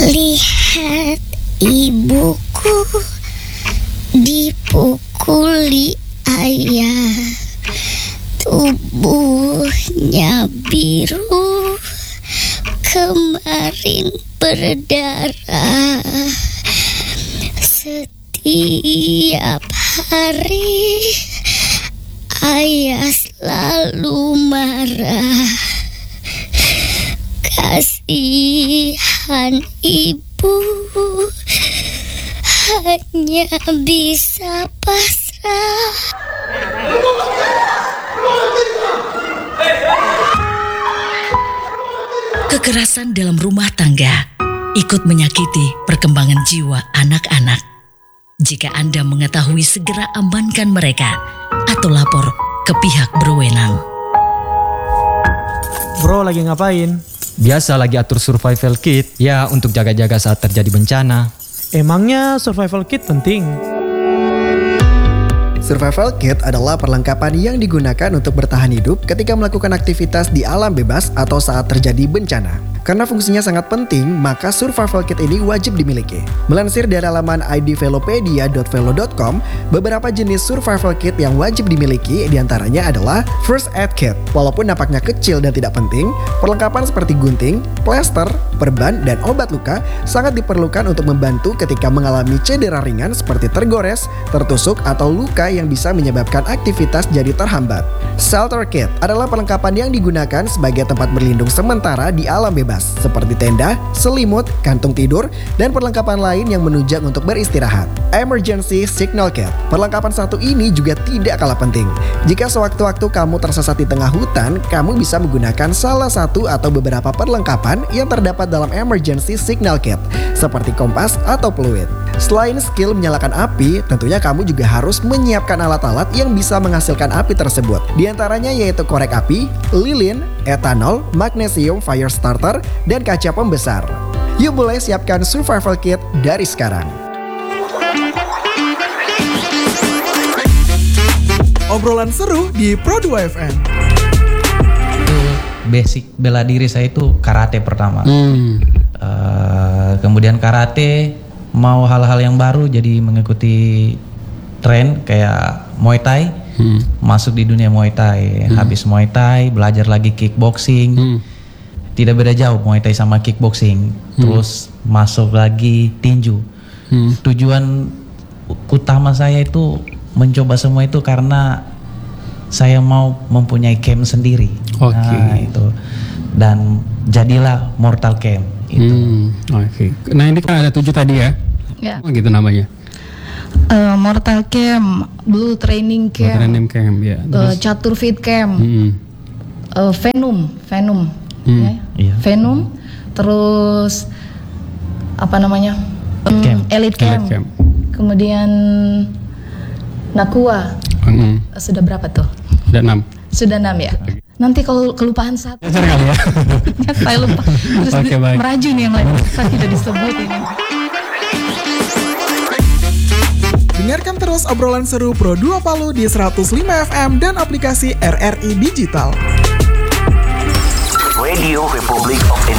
Lihat ibuku dipukuli ayah, tubuhnya biru, kemarin berdarah. Setiap hari ayah selalu marah. Kasihan ibu, hanya bisa pasrah. Kekerasan dalam rumah tangga ikut menyakiti perkembangan jiwa anak-anak. Jika Anda mengetahui, segera amankan mereka atau lapor ke pihak berwenang. Bro, lagi ngapain? Biasa lagi atur survival kit, ya untuk jaga-jaga saat terjadi bencana. Emangnya survival kit penting? Survival kit adalah perlengkapan yang digunakan untuk bertahan hidup ketika melakukan aktivitas di alam bebas atau saat terjadi bencana. Karena fungsinya sangat penting, maka survival kit ini wajib dimiliki. Melansir dari laman idvelopedia.velo.com, beberapa jenis survival kit yang wajib dimiliki diantaranya adalah First Aid Kit. Walaupun nampaknya kecil dan tidak penting, perlengkapan seperti gunting, plester, perban, dan obat luka sangat diperlukan untuk membantu ketika mengalami cedera ringan seperti tergores, tertusuk, atau luka yang bisa menyebabkan aktivitas jadi terhambat. Shelter Kit adalah perlengkapan yang digunakan sebagai tempat berlindung sementara di alam bebas, seperti tenda, selimut, kantung tidur, dan perlengkapan lain yang menunjang untuk beristirahat. Emergency Signal Kit. Perlengkapan satu ini juga tidak kalah penting. Jika sewaktu-waktu kamu tersesat di tengah hutan, kamu bisa menggunakan salah satu atau beberapa perlengkapan yang terdapat dalam Emergency Signal Kit, seperti kompas atau peluit. Selain skill menyalakan api, tentunya kamu juga harus menyiapkan alat-alat yang bisa menghasilkan api tersebut. Di antaranya yaitu korek api, lilin, etanol, magnesium fire starter, dan kaca pembesar. Yuk mulai siapkan survival kit dari sekarang. Obrolan seru di Pro 2 FM. Basic bela diri saya itu karate pertama. Kemudian karate, mau hal-hal yang baru jadi mengikuti tren kayak Muay Thai. Masuk di dunia Muay Thai. Habis Muay Thai belajar lagi kickboxing. Tidak beda jauh Muay Thai sama kickboxing. Terus masuk lagi tinju. Tujuan utama saya itu mencoba semua itu karena saya mau mempunyai camp sendiri. Nah itu. Dan jadilah Mortal Camp itu. Nah ini kan ada 7 tadi ya? Ya. Oh, gitu namanya. Mortal Camp, Blue Training Camp, ya. Catur Fit Camp, Venom, ya? Venom, terus apa namanya? Elite Camp. Kemudian Nakua. Sudah berapa tuh? Sudah 6 ya. Nanti kalau kelupaan satu, saya lupa. Terus merajun yang lain, saya tidak disebut ini. Dengarkan terus obrolan seru Pro 2 Palu di 105 FM dan aplikasi RRI Digital. Radio Republik of Indonesia.